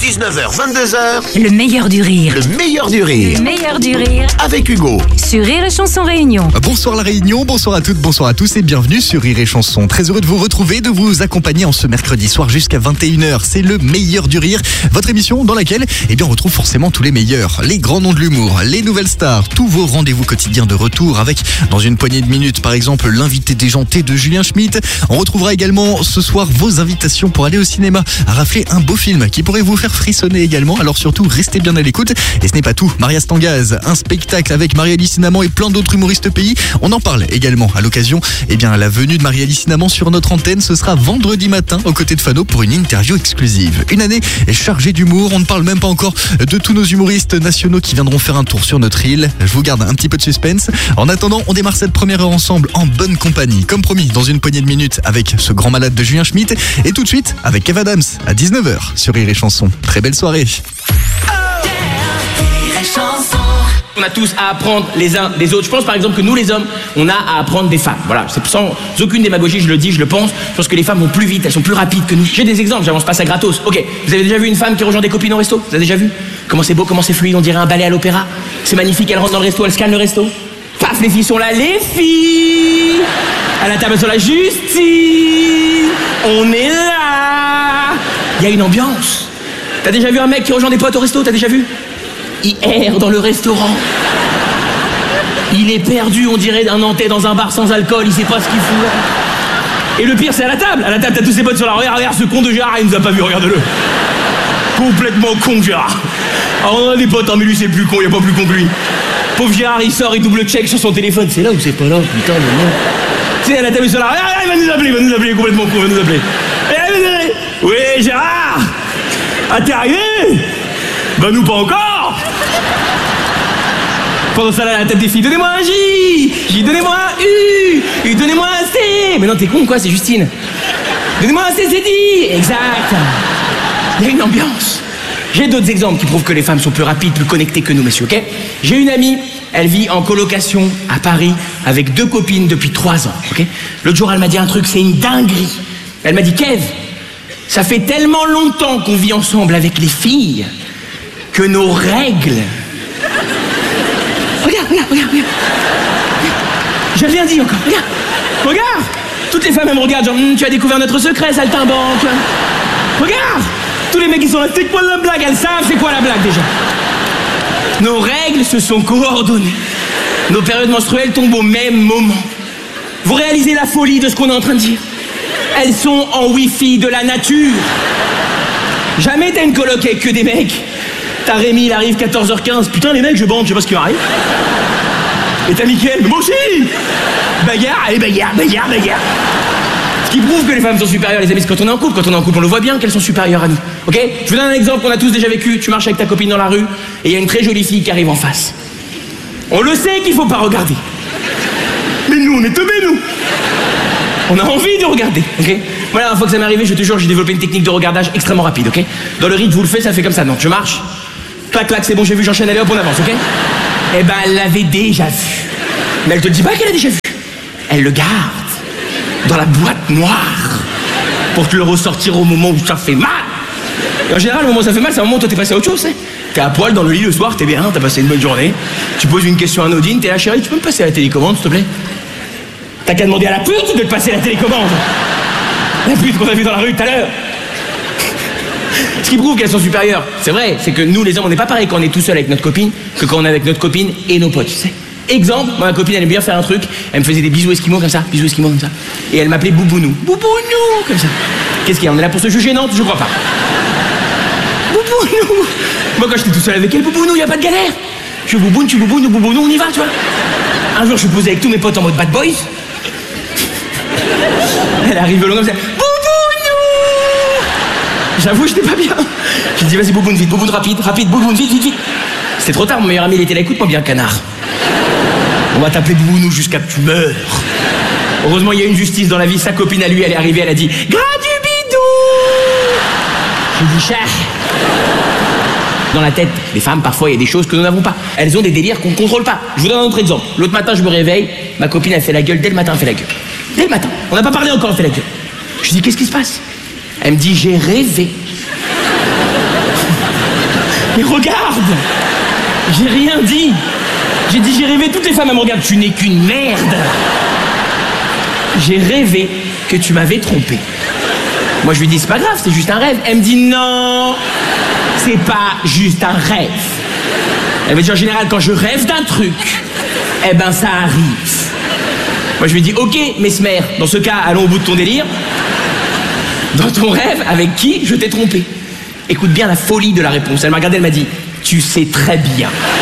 19h, 22h. Le meilleur du rire. Le meilleur du rire. Le meilleur du rire. Avec Hugo. Sur Rire et Chanson Réunion. Bonsoir la Réunion, bonsoir à toutes, bonsoir à tous et bienvenue sur Rire et Chanson. Très heureux de vous retrouver, de vous accompagner en ce mercredi soir jusqu'à 21h. C'est le meilleur du rire, votre émission dans laquelle on retrouve forcément tous les meilleurs, les grands noms de l'humour, les nouvelles stars, tous vos rendez-vous quotidiens de retour avec, dans une poignée de minutes par exemple, l'invité déjanté de Julien Schmitt. On retrouvera également ce soir vos invitations pour aller au cinéma, à rafler un beau film qui pourrait vous faire frissonner également. Alors surtout, restez bien à l'écoute. Et ce n'est pas tout, Maria Stangaz, un spectacle avec Marie-Alice Cinnamon et plein d'autres humoristes pays. On en parle également à l'occasion, la venue de Marie-Alice Cinnamon sur notre antenne. Ce sera vendredi matin aux côtés de Fano pour une interview exclusive. Une année chargée d'humour. On ne parle même pas encore de tous nos humoristes nationaux qui viendront faire un tour sur notre île. Je vous garde un petit peu de suspense. En attendant, on démarre cette première heure ensemble en bonne compagnie. Comme promis, dans une poignée de minutes avec ce grand malade de Julien Schmitt. Et tout de suite avec Kev Adams à 19h sur Rire et Chanson. Très belle soirée. On a tous à apprendre les uns des autres. Je pense par exemple que nous les hommes, on a à apprendre des femmes. Voilà, c'est sans aucune démagogie, je le dis, je le pense. Je pense que les femmes vont plus vite, elles sont plus rapides que nous. J'ai des exemples, j'avance pas ça gratos. Ok, vous avez déjà vu une femme qui rejoint des copines au resto? Vous avez déjà vu? Comment c'est beau, comment c'est fluide, on dirait un ballet à l'opéra. C'est magnifique, elle rentre dans le resto, elle scanne le resto. Paf, les filles sont là, les filles. À la table sur la justice. On est là. Il y a une ambiance. T'as déjà vu un mec qui rejoint des potes au resto? T'as déjà vu? Il erre dans le restaurant. Il est perdu, on dirait un Nantais dans un bar sans alcool, il sait pas ce qu'il fout là. Et le pire, c'est à la table. À la table, t'as tous ses potes sur la regarde ce con de Gérard, il nous a pas vu, regarde-le. Complètement con, Gérard. Alors on a des potes, hein, mais lui c'est plus con, il y a pas plus con que lui. Pauvre Gérard, il sort, il double check sur son téléphone. C'est là ou c'est pas là, putain, mais non. Tu sais, à la table sur la regarde, il va nous appeler, complètement con, il va nous appeler. Oui, Gérard. Ah, t'es arrivé? Bah nous pas encore. Pendant ça là, à la tête des filles, donnez-moi un J, donnez-moi un U, donnez-moi un C. Mais non, t'es con quoi, c'est Justine. Donnez-moi un C, c'est dit. Exact. Il y a une ambiance. J'ai d'autres exemples qui prouvent que les femmes sont plus rapides, plus connectées que nous, messieurs, ok? J'ai une amie, elle vit en colocation à Paris avec 2 copines depuis 3 ans, ok? L'autre jour, elle m'a dit un truc, c'est une dinguerie. Elle m'a dit, Kev, ça fait tellement longtemps qu'on vit ensemble avec les filles que nos règles... Regarde. J'ai rien dit encore, regarde. Toutes les femmes, elles me regardent, genre, tu as découvert notre secret, saltimbanque. Regarde. Tous les mecs, ils sont là, c'est quoi la blague? Elles savent c'est quoi la blague, déjà. Nos règles se sont coordonnées. Nos périodes menstruelles tombent au même moment. Vous réalisez la folie de ce qu'on est en train de dire? Elles sont en wifi de la nature. Jamais t'as une coloc avec que des mecs. T'as Rémi, il arrive 14h15. Putain, les mecs, je bande, je sais pas ce qui m'arrive. Et t'as Mickaël, mais moi aussi. Bagarre, allez, bagarre. Ce qui prouve que les femmes sont supérieures, les amis, c'est quand on est en couple. Quand on est en couple, on le voit bien qu'elles sont supérieures à nous. Ok? Je vous donne un exemple qu'on a tous déjà vécu. Tu marches avec ta copine dans la rue et il y a une très jolie fille qui arrive en face. On le sait qu'il faut pas regarder. Mais nous, on est teubés, nous. On a envie de regarder, ok? Voilà, une fois que ça m'est arrivé, je te jure, j'ai développé une technique de regardage extrêmement rapide, ok? Dans le rythme, vous le faites, ça fait comme ça. Donc, je marche, clac, c'est bon, j'ai vu, j'enchaîne, allez hop, on avance, ok? Eh ben, elle l'avait déjà vu. Mais elle te dit pas qu'elle a déjà vu. Elle le garde dans la boîte noire pour te le ressortir au moment où ça fait mal. Et en général, au moment où ça fait mal, c'est un moment où toi t'es passé à autre chose, hein? T'es à poil dans le lit le soir, t'es bien, t'as passé une bonne journée. Tu poses une question anodine, t'es là, chérie, tu peux me passer à la télécommande, s'il te plaît? T'as qu'à demander à la pute de te passer la télécommande. La pute qu'on a vue dans la rue tout à l'heure. Ce qui prouve qu'elles sont supérieures, c'est vrai, c'est que nous les hommes, on n'est pas pareil quand on est tout seul avec notre copine que quand on est avec notre copine et nos potes, tu sais. Exemple, moi, ma copine, elle aime bien faire un truc, elle me faisait des bisous esquimaux comme ça, et elle m'appelait Boubounou, comme ça. Qu'est-ce qu'il y a? On est là pour se juger? Non, je crois pas. Boubounou. Moi, quand j'étais tout seul avec elle, Boubounou, y a pas de galère. Je bouboune, tu boubounes, nous boubounou, on y va, tu vois. Un jour, je suis posé avec tous mes potes en mode bad boys. Elle arrive long comme ça. Boubounou. J'avoue, j'étais pas bien. J'ai dit, vas-y, bouboune, vite, bouboune, rapide, bouboune, vite. C'était trop tard, mon meilleur ami, il était là, écoute-moi bien, canard. On va t'appeler Boubounou jusqu'à que tu meurs. Heureusement, il y a une justice dans la vie. Sa copine à lui, elle est arrivée, elle a dit, gras du bidou. J'ai dit, cher. Dans la tête des femmes, parfois, il y a des choses que nous n'avons pas. Elles ont des délires qu'on ne contrôle pas. Je vous donne un autre exemple. L'autre matin, je me réveille, ma copine, elle fait la gueule. Dès le matin, elle fait la gueule. Dès le matin. On n'a pas parlé encore, elle fait la gueule. Je dis, qu'est-ce qui se passe? Elle me dit, j'ai rêvé. Mais regarde! J'ai rien dit. J'ai dit j'ai rêvé, toutes les femmes elles me regardent, tu n'es qu'une merde. J'ai rêvé que tu m'avais trompé. Moi je lui dis c'est pas grave, c'est juste un rêve. Elle me dit non, c'est pas juste un rêve. Elle me dit en général quand je rêve d'un truc, eh ben ça arrive. Moi je lui dis ok Mesmer, dans ce cas allons au bout de ton délire. Dans ton rêve, avec qui je t'ai trompé? Écoute bien la folie de la réponse. Elle m'a regardé, elle m'a dit tu sais très bien